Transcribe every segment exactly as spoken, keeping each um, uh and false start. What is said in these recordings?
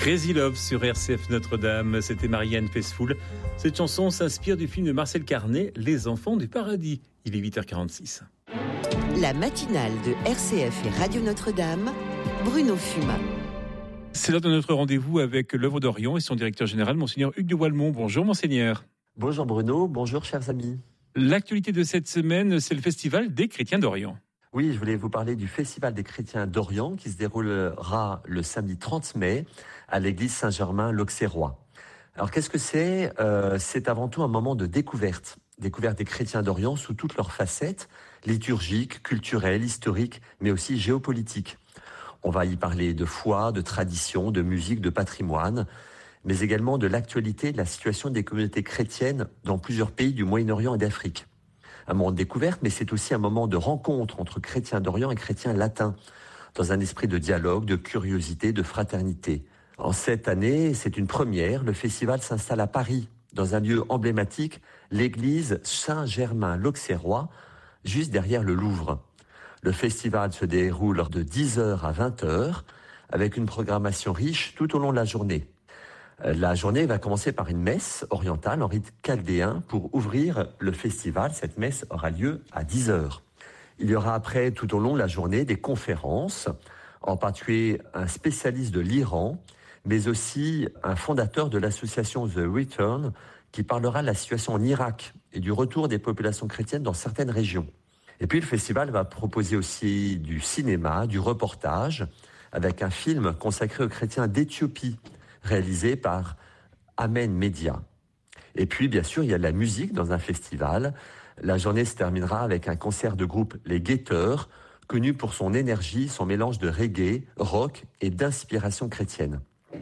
Crazy Love sur R C F Notre-Dame, c'était Marianne Faithfull. Cette chanson s'inspire du film de Marcel Carné, Les Enfants du Paradis. Il est huit heures quarante-six. La matinale de R C F et Radio Notre-Dame, Bruno Fumat. C'est l'heure de notre rendez-vous avec l'Œuvre d'Orient et son directeur général, Monseigneur Hugues de Walmont. Bonjour Monseigneur. Bonjour Bruno, bonjour chers amis. L'actualité de cette semaine, c'est le Festival des Chrétiens d'Orient. Oui, je voulais vous parler du Festival des Chrétiens d'Orient qui se déroulera le samedi trente mai à l'église Saint-Germain l'Auxerrois. Alors qu'est-ce que c'est ? euh, C'est avant tout un moment de découverte. Découverte des chrétiens d'Orient sous toutes leurs facettes, liturgiques, culturelles, historiques, mais aussi géopolitiques. On va y parler de foi, de tradition, de musique, de patrimoine, mais également de l'actualité, de la situation des communautés chrétiennes dans plusieurs pays du Moyen-Orient et d'Afrique. Un moment de découverte, mais c'est aussi un moment de rencontre entre chrétiens d'Orient et chrétiens latins, dans un esprit de dialogue, de curiosité, de fraternité. En cette année, c'est une première, le festival s'installe à Paris, dans un lieu emblématique, l'église Saint-Germain l'Auxerrois, juste derrière le Louvre. Le festival se déroule de dix heures à vingt heures, avec une programmation riche tout au long de la journée. La journée va commencer par une messe orientale en rite chaldéen pour ouvrir le festival. Cette messe aura lieu à dix heures. Il y aura après, tout au long de la journée, des conférences, en particulier un spécialiste de l'Iran, mais aussi un fondateur de l'association The Return, qui parlera de la situation en Irak et du retour des populations chrétiennes dans certaines régions. Et puis le festival va proposer aussi du cinéma, du reportage, avec un film consacré aux chrétiens d'Éthiopie, réalisé par Amen Media. Et puis, bien sûr, il y a de la musique dans un festival. La journée se terminera avec un concert de groupe Les Guetteurs, connu pour son énergie, son mélange de reggae, rock et d'inspiration chrétienne.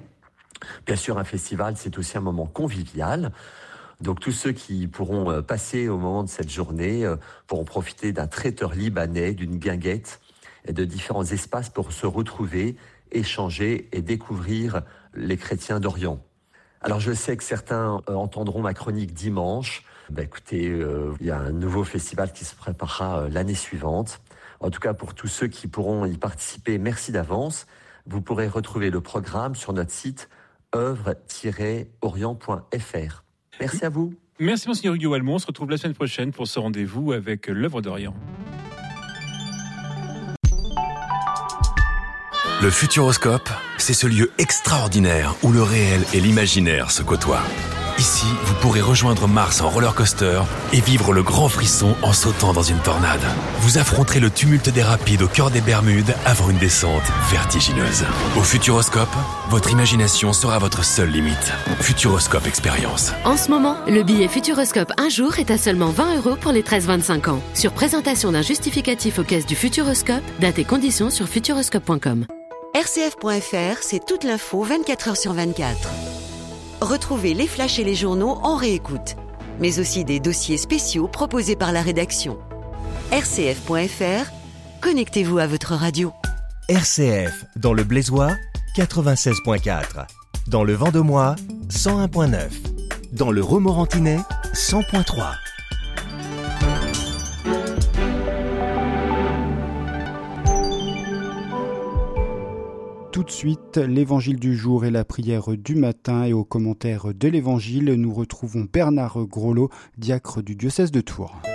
Bien sûr, un festival, c'est aussi un moment convivial. Donc, tous ceux qui pourront passer au moment de cette journée pourront profiter d'un traiteur libanais, d'une guinguette et de différents espaces pour se retrouver, échanger et découvrir les chrétiens d'Orient. Alors je sais que certains euh, entendront ma chronique dimanche. Ben, écoutez, euh, il y a un nouveau festival qui se préparera euh, l'année suivante. En tout cas, pour tous ceux qui pourront y participer, merci d'avance. Vous pourrez retrouver le programme sur notre site œuvre tiret orient point f r. Merci à vous. Merci Monseigneur Hugues de Walmont. On se retrouve la semaine prochaine pour ce rendez-vous avec l'Œuvre d'Orient. Le Futuroscope, c'est ce lieu extraordinaire où le réel et l'imaginaire se côtoient. Ici, vous pourrez rejoindre Mars en roller coaster et vivre le grand frisson en sautant dans une tornade. Vous affronterez le tumulte des rapides au cœur des Bermudes avant une descente vertigineuse. Au Futuroscope, votre imagination sera votre seule limite. Futuroscope Expérience. En ce moment, le billet Futuroscope un jour est à seulement vingt euros pour les treize vingt-cinq ans. Sur présentation d'un justificatif aux caisses du Futuroscope, date et conditions sur futuroscope point com. R C F point F R, c'est toute l'info vingt-quatre heures sur vingt-quatre. Retrouvez les flashs et les journaux en réécoute, mais aussi des dossiers spéciaux proposés par la rédaction. R C F point F R, connectez-vous à votre radio. R C F, dans le Blésois, quatre-vingt-seize point quatre. Dans le Vendomois, cent un point neuf. Dans le Romorantinais, cent point trois. Tout de suite, l'évangile du jour et la prière du matin, et aux commentaires de l'évangile, nous retrouvons Bernard Grolot, diacre du diocèse de Tours.